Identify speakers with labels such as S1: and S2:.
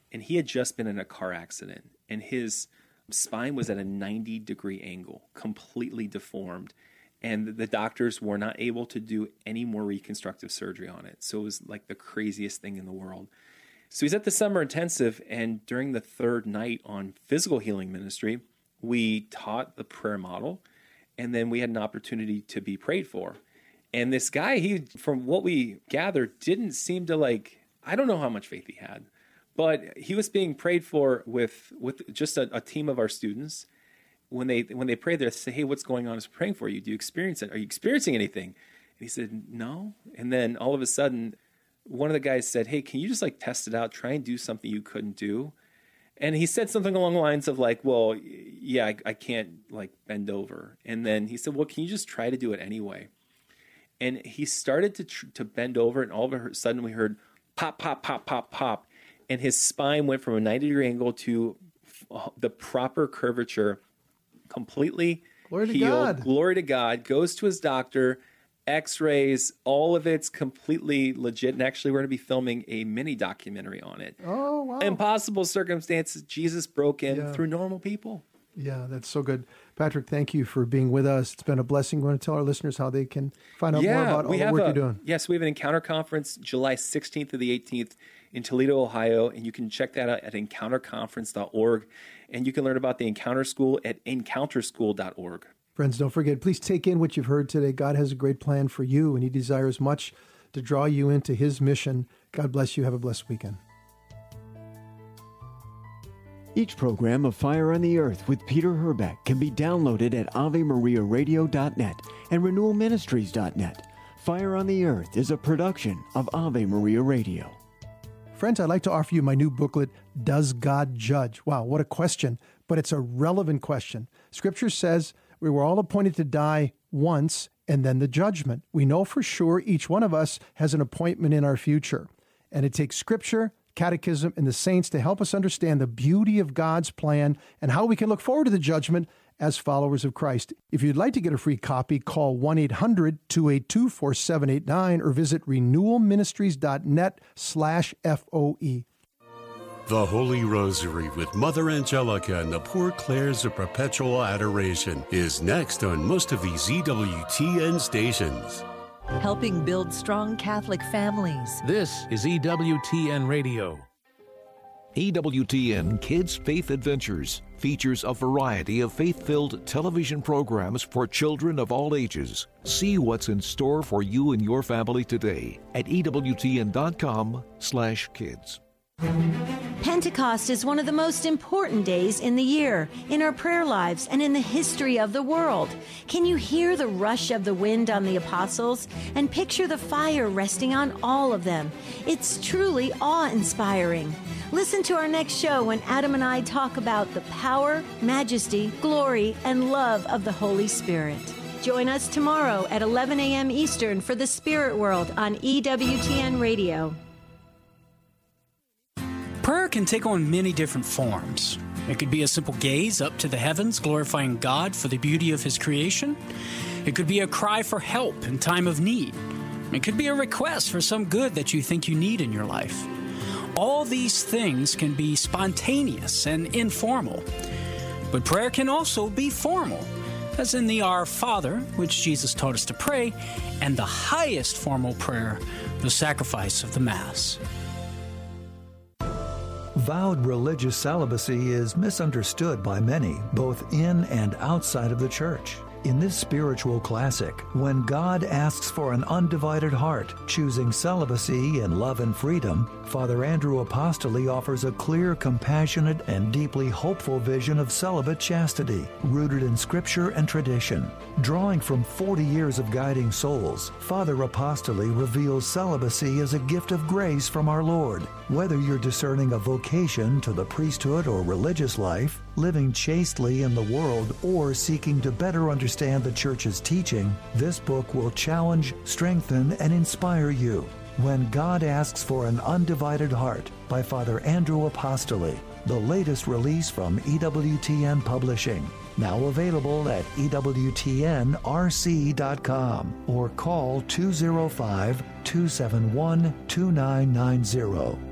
S1: and he had just been in a car accident, and his spine was at a 90-degree angle, completely deformed, and the doctors were not able to do any more reconstructive surgery on it. So it was like the craziest thing in the world. So he's at the summer intensive, and during the third night on physical healing ministry, we taught the prayer model, and then we had an opportunity to be prayed for. And this guy, he, from what we gathered, didn't seem to I don't know how much faith he had, but he was being prayed for with just a team of our students. When they prayed, they say, "Hey, what's going on? I was praying for you. Do you experience it? Are you experiencing anything?" And he said, "No." And then all of a sudden, one of the guys said, "Hey, can you just test it out? Try and do something you couldn't do." And he said something along the lines of "Well, yeah, I can't bend over." And then he said, "Well, can you just try to do it anyway?" And he started to bend over, and all of a sudden we heard pop, pop, pop, pop, pop. And his spine went from a 90-degree angle to the proper curvature, completely
S2: Glory
S1: healed.
S2: to God.
S1: Glory to God. Goes to his doctor, x-rays, all of it's completely legit. And actually, we're going to be filming a mini documentary on it.
S2: Oh, wow.
S1: Impossible circumstances. Jesus broke in through normal people.
S2: Yeah, that's so good. Patrick, thank you for being with us. It's been a blessing. You want to tell our listeners how they can find out more about all the work you're doing?
S1: Yes, we have an Encounter Conference July 16th to the 18th in Toledo, Ohio, and you can check that out at encounterconference.org. And you can learn about the Encounter School at encounterschool.org.
S2: Friends, don't forget, please take in what you've heard today. God has a great plan for you, and he desires much to draw you into his mission. God bless you. Have a blessed weekend.
S3: Each program of Fire on the Earth with Peter Herbeck can be downloaded at AveMariaRadio.net and RenewalMinistries.net. Fire on the Earth is a production of Ave Maria Radio.
S2: Friends, I'd like to offer you my new booklet, Does God Judge? Wow, what a question, but it's a relevant question. Scripture says we were all appointed to die once and then the judgment. We know for sure each one of us has an appointment in our future. And it takes Scripture, Catechism, and the saints to help us understand the beauty of God's plan and how we can look forward to the judgment as followers of Christ. If you'd like to get a free copy, call 1-800-282-4789 or visit renewalministries.net/FOE.
S4: The Holy Rosary with Mother Angelica and the Poor Clares of Perpetual Adoration is next on most of these EWTN stations.
S5: Helping build strong Catholic families.
S6: This is EWTN Radio.
S7: EWTN Kids Faith Adventures features a variety of faith-filled television programs for children of all ages. See what's in store for you and your family today at EWTN.com/kids.
S8: Pentecost is one of the most important days in the year, in our prayer lives and in the history of the world. Can you hear the rush of the wind on the apostles and picture the fire resting on all of them? It's truly awe-inspiring. Listen to our next show when Adam and I talk about the power, majesty, glory, and love of the Holy Spirit. Join us tomorrow at 11 a.m. Eastern for the Spirit World on EWTN Radio.
S6: Prayer can take on many different forms. It could be a simple gaze up to the heavens, glorifying God for the beauty of His creation. It could be a cry for help in time of need. It could be a request for some good that you think you need in your life. All these things can be spontaneous and informal. But prayer can also be formal, as in the Our Father, which Jesus taught us to pray, and the highest formal prayer, the sacrifice of the Mass.
S9: Vowed religious celibacy is misunderstood by many, both in and outside of the church. In this spiritual classic, when God asks for an undivided heart, choosing celibacy in love and freedom, Father Andrew Apostoli offers a clear, compassionate, and deeply hopeful vision of celibate chastity, rooted in Scripture and tradition. Drawing from 40 years of guiding souls, Father Apostoli reveals celibacy as a gift of grace from our Lord. Whether you're discerning a vocation to the priesthood or religious life, living chastely in the world, or seeking to better understand the Church's teaching, this book will challenge, strengthen, and inspire you. When God Asks for an Undivided Heart by Father Andrew Apostoli, the latest release from EWTN Publishing. Now available at EWTNRC.com or call 205-271-2990.